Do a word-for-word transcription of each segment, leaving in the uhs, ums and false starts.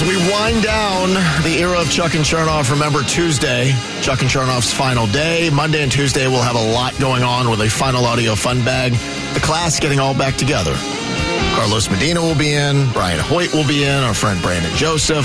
As we wind down the era of Chuck and Chernoff, remember Tuesday, Chuck and Chernoff's final day. Monday and Tuesday we'll have a lot going on with a final audio fun bag. The class getting all back together. Carlos Medina will be in. Brian Hoyt will be in. Our friend Brandon Joseph.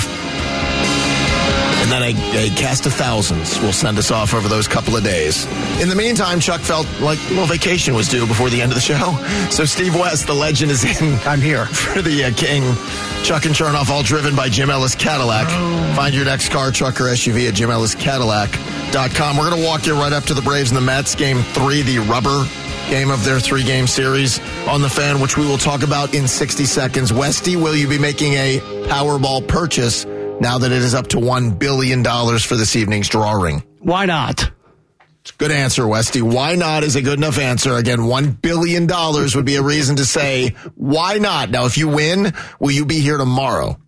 And then a, a cast of thousands will send us off over those couple of days. In the meantime, Chuck felt like a little vacation was due before the end of the show. So Steve West, the legend, is in. I'm here. For the uh, King. Chuck and Chernoff, all driven by Jim Ellis Cadillac. Oh. Find your next car, truck, or S U V at jim ellis cadillac dot com. We're going to walk you right up to the Braves and the Mets. Game three, the rubber game of their three-game series on the Fan, which we will talk about in sixty seconds. Westy, will you be making a Powerball purchase now that it is up to one billion dollars for this evening's drawing? Why not? It's a good answer, Westy. Why not is a good enough answer. Again, one billion dollars would be a reason to say, why not? Now, if you win, will you be here tomorrow?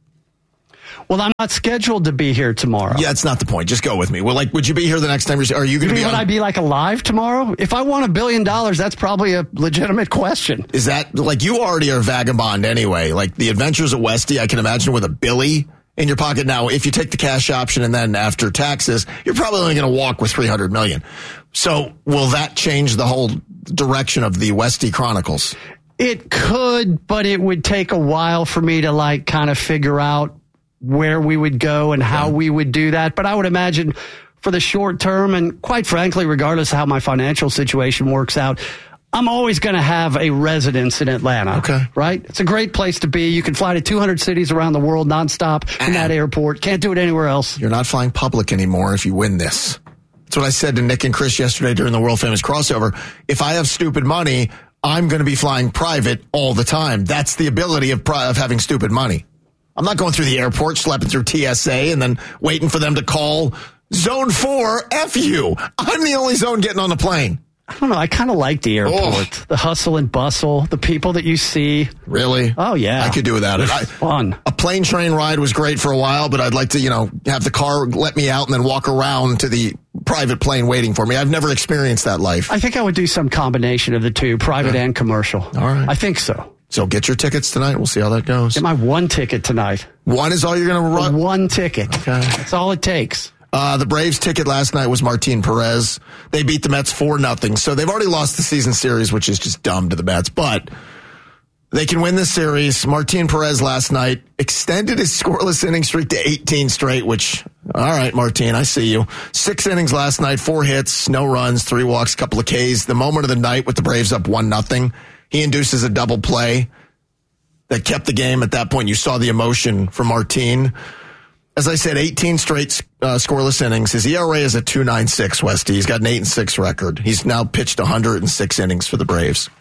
Well, I'm not scheduled to be here tomorrow. Yeah, that's not the point. Just go with me. Well, like, would you be here the next time? You're, are you going to be Would on? I be like alive tomorrow? If I won a billion dollars, that's probably a legitimate question. Is that, like, you already are a vagabond anyway. Like, the Adventures of Westy, I can imagine with a Billy in your pocket. Now, if you take the cash option and then after taxes, you're probably only going to walk with three hundred million dollars. So will that change the whole direction of the Westy Chronicles? It could, but it would take a while for me to, like, kind of figure out where we would go and how yeah. we would do that. But I would imagine for the short term, and quite frankly, regardless of how my financial situation works out, I'm always going to have a residence in Atlanta. Okay. Right? It's a great place to be. You can fly to two hundred cities around the world nonstop from that airport. Can't do it anywhere else. You're not flying public anymore if you win this. That's what I said to Nick and Chris yesterday during the world famous crossover. If I have stupid money, I'm going to be flying private all the time. That's the ability of, of having stupid money. I'm not going through the airport, schlepping through T S A, and then waiting for them to call Zone four, F you. I'm the only zone getting on the plane. I don't know. I kind of like the airport. Oh. The hustle and bustle, the people that you see. Really? Oh, yeah. I could do without it. I, fun. A plane train ride was great for a while, but I'd like to, you know, have the car let me out and then walk around to the private plane waiting for me. I've never experienced that life. I think I would do some combination of the two, private yeah. and commercial. All right. I think so. So get your tickets tonight. We'll see how that goes. Get my one ticket tonight. One is all you're going to run? One ticket. Okay. That's all it takes. Uh, the Braves ticket last night was Martin Perez. They beat the Mets four nothing. So they've already lost the season series, which is just dumb to the Mets. But they can win this series. Martin Perez last night extended his scoreless inning streak to eighteen straight, which, all right, Martin, I see you. Six innings last night, four hits, no runs, three walks, couple of Ks. The moment of the night with the Braves up one nothing. He induces a double play that kept the game. At that point, you saw the emotion from Martin. As I said, eighteen straight uh, scoreless innings. His E R A is at two point nine six, Westy. He's got an eight and six record. He's now pitched one hundred six innings for the Braves.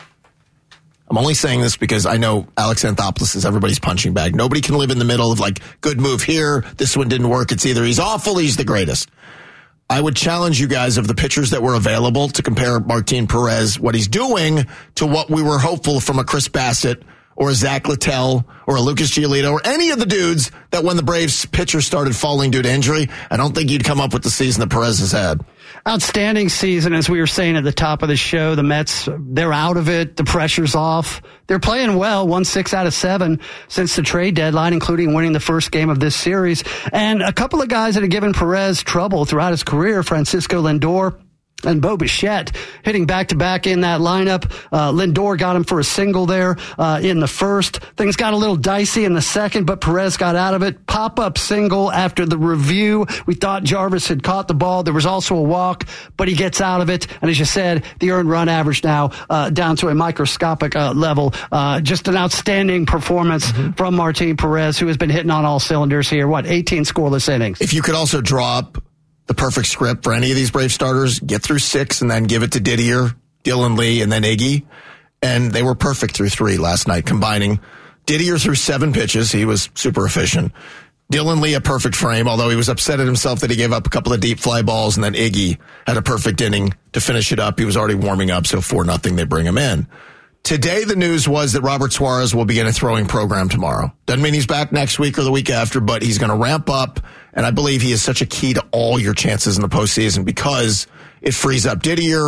I'm only saying this because I know Alex Anthopoulos is everybody's punching bag. Nobody can live in the middle of, like, good move here, this one didn't work. It's either he's awful or he's the greatest. I would challenge you guys of the pitchers that were available to compare Martin Perez, what he's doing, to what we were hopeful from a Chris Bassett or a Zach Littell or a Lucas Giolito or any of the dudes that when the Braves pitchers started falling due to injury, I don't think you'd come up with the season that Perez has had. Outstanding season, as we were saying at the top of the show. The Mets, they're out of it. The pressure's off. They're playing well, won six out of seven since the trade deadline, including winning the first game of this series. And a couple of guys that have given Perez trouble throughout his career, Francisco Lindor and Bo Bichette, hitting back-to-back in that lineup. Uh, Lindor got him for a single there uh, in the first. Things got a little dicey in the second, but Perez got out of it. Pop-up single after the review. We thought Jarvis had caught the ball. There was also a walk, but he gets out of it. And as you said, the earned run average now uh, down to a microscopic uh, level. Uh, just an outstanding performance mm-hmm. from Martin Perez, who has been hitting on all cylinders here. What, eighteen scoreless innings? If you could also draw up the perfect script for any of these Brave starters, get through six and then give it to Didier, Dylan Lee, and then Iggy. And they were perfect through three last night, combining Didier through seven pitches. He was super efficient. Dylan Lee, a perfect frame, although he was upset at himself that he gave up a couple of deep fly balls. And then Iggy had a perfect inning to finish it up. He was already warming up, so four nothing, they bring him in. Today, the news was that Robert Suarez will begin a throwing program tomorrow. Doesn't mean he's back next week or the week after, but he's going to ramp up. And I believe he is such a key to all your chances in the postseason because it frees up Didier,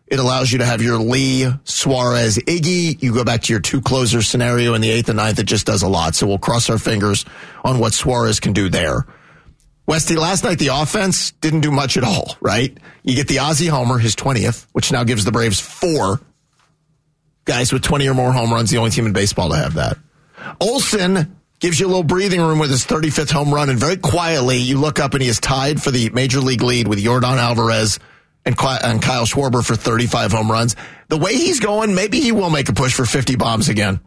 It allows you to have your Lee, Suarez, Iggy. You go back to your two closer scenario in the eighth and ninth. It just does a lot. So we'll cross our fingers on what Suarez can do there. Westy, last night the offense didn't do much at all, right? You get the Ozzie homer, his twentieth, which now gives the Braves four guys with twenty or more home runs, the only team in baseball to have that. Olsen gives you a little breathing room with his thirty-fifth home run, and very quietly you look up and he is tied for the major league lead with Yordan Alvarez and Kyle Schwarber for thirty-five home runs. The way he's going, maybe he will make a push for fifty bombs again.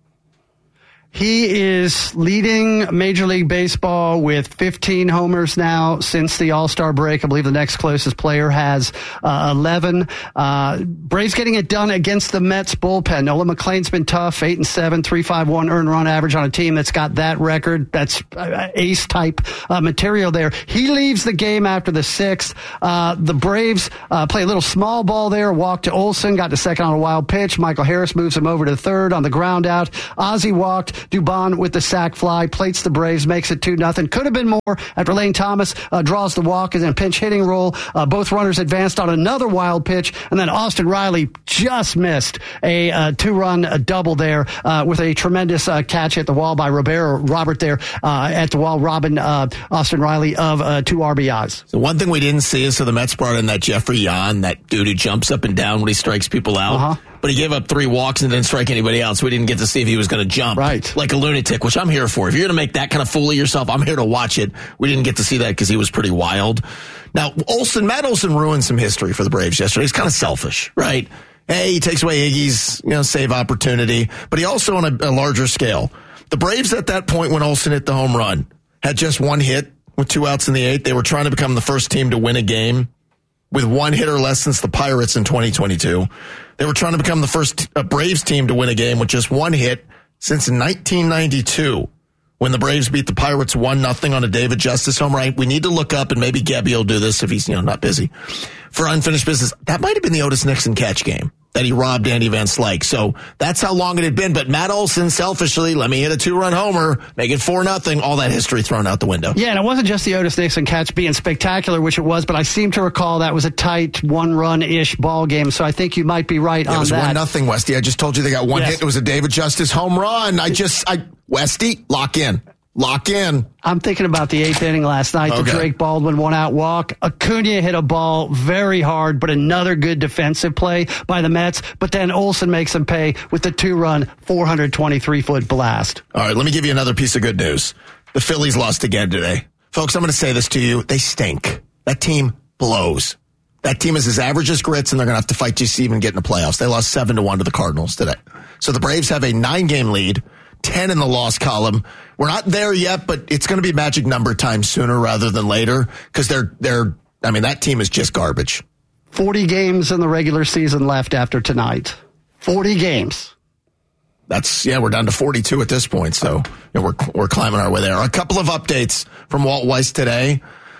He is leading Major League Baseball with fifteen homers now since the All-Star break. I believe the next closest player has uh, eleven. Uh, Braves getting it done against the Mets bullpen. Nolan McLean's been tough, eight and seven, three point five one earned run average on a team that's got that record. That's uh, ace-type uh, material there. He leaves the game after the sixth. Uh, the Braves uh, play a little small ball there, walk to Olsen, got to second on a wild pitch. Michael Harris moves him over to third on the ground out. Ozzie walked. Dubon with the sac fly, plates the Braves, makes it two nothing. Could have been more after Lane Thomas uh, draws the walk in a pinch hitting role. Uh, both runners advanced on another wild pitch, and then Austin Riley just missed a uh, two-run uh, double there uh, with a tremendous uh, catch at the wall by Roberto Robert there uh, at the wall, robbing uh, Austin Riley of uh, two R B Is. The one thing we didn't see is so the Mets brought in that Jeffrey Yan, that dude who jumps up and down when he strikes people out. Uh-huh. But he gave up three walks and didn't strike anybody else. We didn't get to see if he was going to jump right. like a lunatic, which I'm here for. If you're going to make that kind of fool of yourself, I'm here to watch it. We didn't get to see that because he was pretty wild. Now, Olsen, Matt Olsen ruined some history for the Braves yesterday. He's kind of selfish, right? Hey, he takes away Iggy's, you know, save opportunity, but he also on a, a larger scale. The Braves at that point when Olsen hit the home run had just one hit with two outs in the eighth. They were trying to become the first team to win a game with one hit or less since the Pirates in twenty twenty-two. They were trying to become the first uh, Braves team to win a game with just one hit since nineteen ninety-two, when the Braves beat the Pirates one nothing on a David Justice home run. We need to look up, and maybe Gabby will do this if he's, you know, not busy, for unfinished business. That might have been the Otis Nixon catch game that he robbed Andy Van Slyke. So that's how long it had been. But Matt Olsen, selfishly, let me hit a two-run homer, make it four nothing, all that history thrown out the window. Yeah, and it wasn't just the Otis Nixon catch being spectacular, which it was, but I seem to recall that was a tight one-run-ish ball game, so I think you might be right yeah, on that. It was one nothing, Westy. I just told you they got one yes. hit. It was a David Justice home run. I just, I Westy, lock in. Lock in. I'm thinking about the eighth inning last night. Okay. The Drake Baldwin one-out walk. Acuna hit a ball very hard, but another good defensive play by the Mets. But then Olsen makes them pay with the two-run, four hundred twenty-three foot blast. All right, let me give you another piece of good news. The Phillies lost again today. Folks, I'm going to say this to you. They stink. That team blows. That team is as average as grits, and they're going to have to fight to even get in the playoffs. They lost seven to one to the Cardinals today. So the Braves have a nine-game lead, ten in the loss column. We're not there yet, but it's going to be magic number time sooner rather than later because they're, they're, I mean, that team is just garbage. forty games in the regular season left after tonight. forty games. That's, yeah, we're down to forty-two at this point, so you know, we're we're climbing our way there. A couple of updates from Walt Weiss today.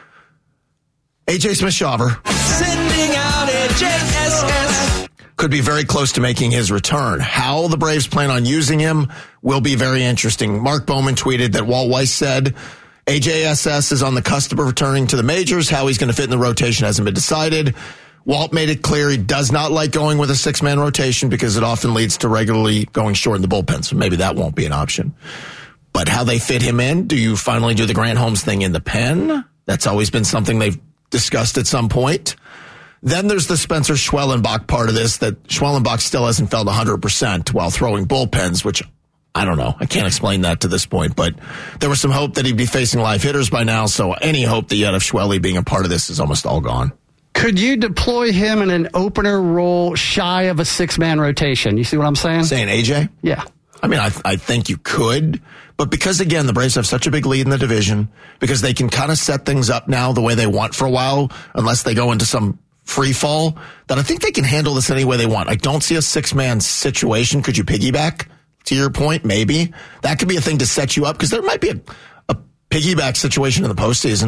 A J Smith-Shawver. Sending out A J S S. Could be very close to making his return. How the Braves plan on using him will be very interesting. Mark Bowman tweeted that Walt Weiss said A J S S is on the cusp of returning to the majors. How he's going to fit in the rotation hasn't been decided. Walt made it clear he does not like going with a six-man rotation because it often leads to regularly going short in the bullpen, so maybe that won't be an option. But how they fit him in, do you finally do the Grant Holmes thing in the pen? That's always been something they've discussed at some point. Then there's the Spencer Schwellenbach part of this, that Schwellenbach still hasn't felt one hundred percent while throwing bullpens, which I don't know. I can't explain that to this point, but there was some hope that he'd be facing live hitters by now, so any hope that you had of Schwelly being a part of this is almost all gone. Could you deploy him in an opener role shy of a six-man rotation? You see what I'm saying? Saying A J? Yeah. I mean, I, I think you could, but because, again, the Braves have such a big lead in the division, because they can kind of set things up now the way they want for a while, unless they go into some free fall, that I think they can handle this any way they want. I don't see a six-man situation. Could you piggyback, to your point? Maybe. That could be a thing to set you up, because there might be a, a piggyback situation in the postseason.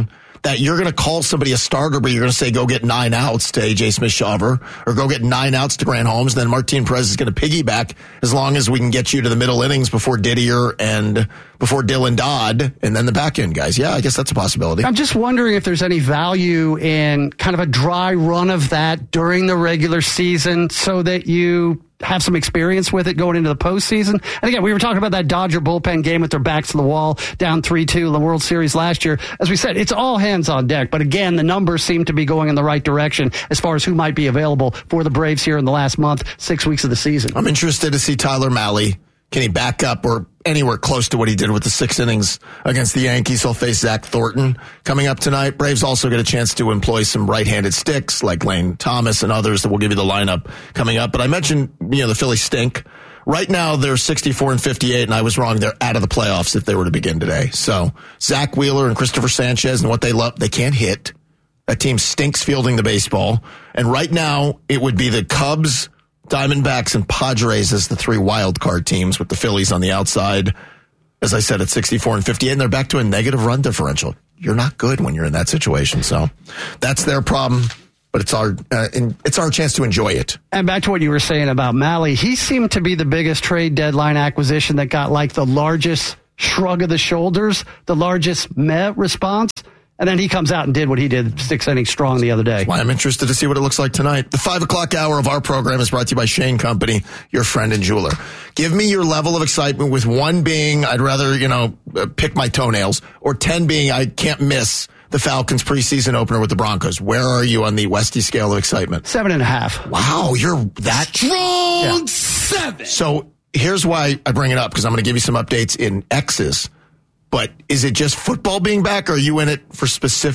that you're going to call somebody a starter, but you're going to say, go get nine outs to A J Smith-Shawver, or go get nine outs to Grant Holmes. Then Martin Perez is going to piggyback as long as we can get you to the middle innings before Didier and before Dylan Dodd, and then the back end guys. Yeah, I guess that's a possibility. I'm just wondering if there's any value in kind of a dry run of that during the regular season so that you have some experience with it going into the postseason. And again, we were talking about that Dodger bullpen game with their backs to the wall, down three two in the World Series last year. As we said, it's all hands on deck. But again, the numbers seem to be going in the right direction as far as who might be available for the Braves here in the last month, six weeks of the season. I'm interested to see Tyler Mahle. Can he back up or anywhere close to what he did with the six innings against the Yankees? He'll face Zach Thornton coming up tonight. Braves also get a chance to employ some right-handed sticks like Lane Thomas and others that will give you the lineup coming up. But I mentioned, you know, the Phillies stink. Right now, they're sixty-four and fifty-eight, and I was wrong. They're out of the playoffs if they were to begin today. So Zach Wheeler and Christopher Sanchez and what they love, they can't hit. That team stinks fielding the baseball. And right now, it would be the Cubs, Diamondbacks, and Padres as the three wild card teams with the Phillies on the outside. As I said, at sixty-four and fifty-eight, and they're back to a negative run differential. You're not good when you're in that situation. So that's their problem, but it's our uh, it's our chance to enjoy it. And back to what you were saying about Mahle, he seemed to be the biggest trade deadline acquisition that got like the largest shrug of the shoulders, the largest meh response. And then he comes out and did what he did, six innings strong the other day. That's why I'm interested to see what it looks like tonight. The five o'clock hour of our program is brought to you by Shane Company, your friend and jeweler. Give me your level of excitement, with one being I'd rather, you know, pick my toenails, or ten being I can't miss the Falcons preseason opener with the Broncos. Where are you on the Westy scale of excitement? Seven and a half. Wow, you're that Strong yeah. seven. So here's why I bring it up, because I'm going to give you some updates in X's. But is it just football being back, or are you in it for specific